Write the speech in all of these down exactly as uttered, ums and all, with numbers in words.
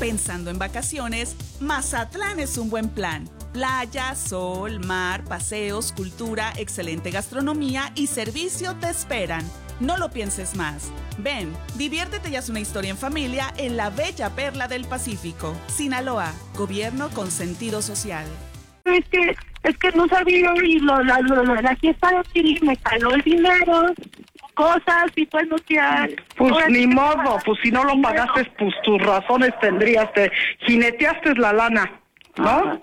Pensando en vacaciones, Mazatlán es un buen plan. Playa, sol, mar, paseos, cultura, excelente gastronomía y servicio te esperan. No lo pienses más. Ven, diviértete y haz una historia en familia en la bella perla del Pacífico. Sinaloa, gobierno con sentido social. Es que, es que no sabía y lo, la, lo, lo, la fiesta de aquí me jaló el dinero, cosas y pues no quiera. Pues ni modo, pues si no lo pagaste, pues tus razones tendrías, te jineteaste la lana, ¿no? Ah,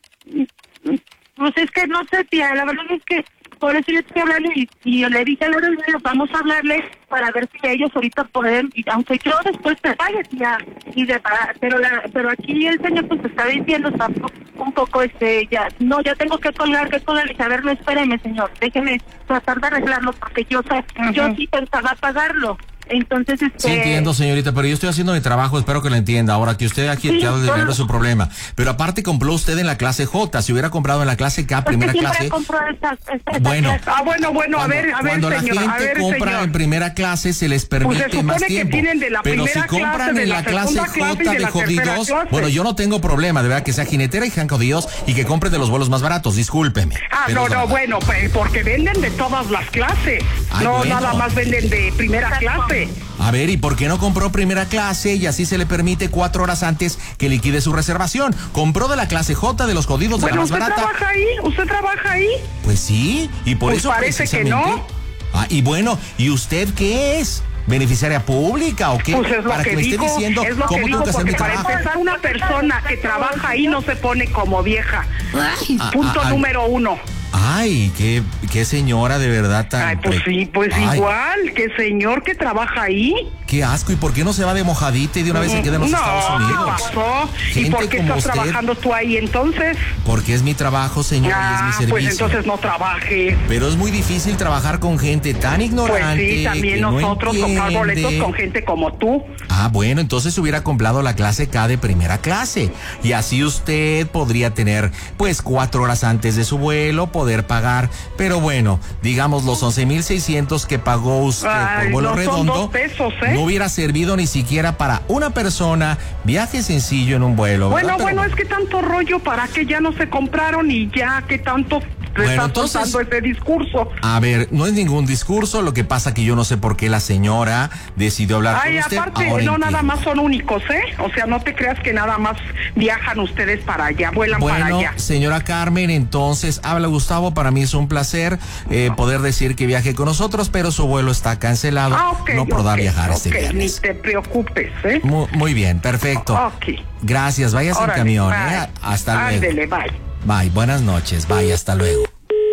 pues es que no sé, tía, la verdad es que por eso yo estoy hablando y, y yo le dije a Lorena, vamos a hablarle para ver si ellos ahorita pueden, y aunque yo después te pague, tía, y de, pero la, pero aquí el señor pues está diciendo, está un poco este, ya, no, ya tengo que colgar, que colgar, y a ver, no, espéreme, señor, déjeme tratar de arreglarlo, porque yo, o sea, uh-huh. yo sí pensaba pagarlo. Entonces, este... Sí entiendo, señorita, pero yo estoy haciendo mi trabajo, espero que lo entienda. Ahora, que usted aquí sí, ha de dinero es su problema. Pero aparte compró usted en la clase J, si hubiera comprado en la clase K, primera clase... Esta, esta, bueno, esta ah, bueno, bueno, cuando, a ver, a ver, Cuando señor, la gente a ver, compra señor. en primera clase, se les permite pues se más que tiempo. De la pero si compran clase, de en la, la clase J de, de jodidos, bueno, yo no tengo problema, de verdad, que sea jinetera y sean jodidos y que compren de los vuelos más baratos, discúlpeme. Ah, no, no, bueno, pues porque venden de todas las clases. Ay, no, bueno. Nada más venden de primera clase. A ver, ¿y por qué no compró primera clase y así se le permite cuatro horas antes que liquide su reservación? Compró de la clase J de los jodidos de bueno, la más ¿usted barata. trabaja ahí? ¿Usted trabaja ahí? Pues sí, y por pues eso parece que no. Ah, y bueno, ¿y usted qué es? ¿Beneficiaria pública o qué? Pues es lo para que, que me digo, esté diciendo es lo cómo que digo, tengo que hacer porque mi para trabajo. empezar una persona que trabaja ahí no se pone como vieja. Ay, Punto ah, número uno. Ay, qué, qué señora de verdad tan... Ay, pues sí, pues ay. Igual, que señor que trabaja ahí. Qué asco, ¿y por qué no se va de mojadita y de una vez se queda en los no, Estados Unidos? ¿qué pasó? Gente ¿Y por qué estás usted, trabajando tú ahí entonces? Porque es mi trabajo, señor, ah, y es mi servicio. Pues entonces no trabaje. Pero es muy difícil trabajar con gente tan ignorante. Pues sí, también que nosotros no comprar boletos con gente como tú. Ah, bueno, entonces hubiera comprado la clase K de primera clase. Y así usted podría tener, pues, cuatro horas antes de su vuelo, poder pagar. Pero bueno, digamos los once mil seiscientos que pagó usted Ay, por vuelo no redondo, son dos pesos, ¿eh? no hubiera servido ni siquiera para una persona, viaje sencillo en un vuelo. Bueno, ¿verdad? bueno, Pero, es que tanto rollo, ¿para qué ya no se compraron y ya que tanto te bueno, está soltando ese discurso? A ver, no es ningún discurso, lo que pasa que yo no sé por qué la señora decidió hablar Ay, con usted. aparte, Ahora no entiendo. nada más son únicos, ¿eh? O sea, no te creas que nada más viajan ustedes para allá, vuelan bueno, para allá. Señora Carmen, entonces, habla Gustavo, para mí es un placer eh, poder decir que viaje con nosotros, pero su vuelo está cancelado, ah, okay, no podrá okay, viajar okay, este viernes. Ni te preocupes, ¿eh? Muy, muy bien, perfecto. Ok. Gracias, vayas en camión, ¿eh? Hasta luego. Ándele, bye. Bye, buenas noches, bye, hasta luego.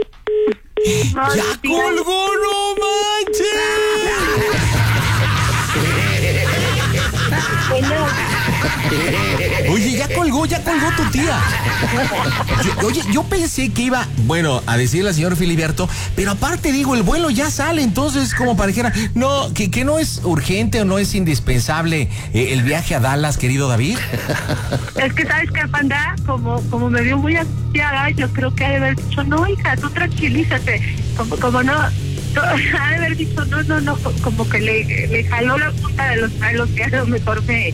Ay, ¡Ya tía. colgó, no manches! Oye, ya colgó, ya colgó tu tía. Yo, oye, yo pensé que iba, bueno, a decirle al señor Filiberto, pero aparte digo, el vuelo ya sale, entonces como para dijera, no, que, que no es urgente o no es indispensable eh, el viaje a Dallas, querido David. Es que sabes que Panda, como, como me vio muy ansiada, yo creo que ha de haber dicho, no, hija, tú tranquilízate, como, como no, no, ha de haber dicho, no, no, no, como que le, le jaló la punta de los pelos, que a lo mejor me...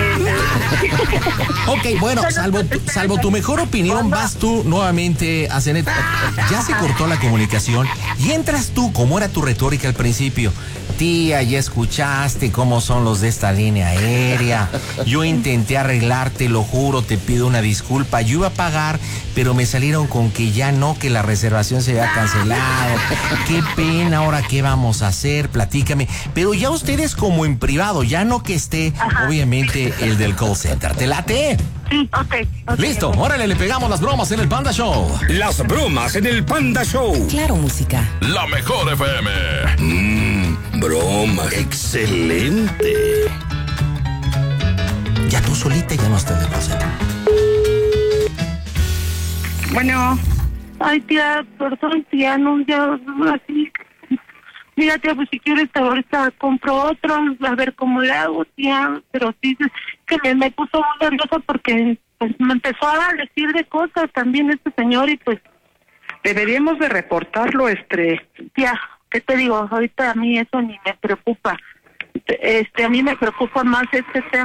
Ok, bueno, salvo, salvo tu mejor opinión, vas tú nuevamente a Cenet. Ya se cortó la comunicación y entras tú, como era tu retórica al principio. Tía, ya escuchaste cómo son los de esta línea aérea. Yo intenté arreglarte, lo juro, te pido una disculpa. Yo iba a pagar, pero me salieron con que ya no, que la reservación se había cancelado. Qué pena, ahora qué vamos a hacer, platícame. Pero ya ustedes como en privado, ya no que esté, ajá, obviamente, el del call center. ¿Te late? Sí, ok. okay Listo, okay. Órale, le pegamos las bromas en el Panda Show. Las bromas en el Panda Show. Claro, música. La mejor F M. Mmm, broma. Excelente. Ya tú solita ya no estás de closet. Bueno. Ay, tía, perdón, tía, no, ya, así... Mira, tía, pues si quieres ahorita compro otro, a ver cómo le hago, tía, pero sí, que me, me puso muy nerviosa porque pues me empezó a decir de cosas también este señor y pues... Deberíamos de reportarlo, este... Tía, ¿qué te digo? Ahorita a mí eso ni me preocupa. Este, a mí me preocupa más este tema.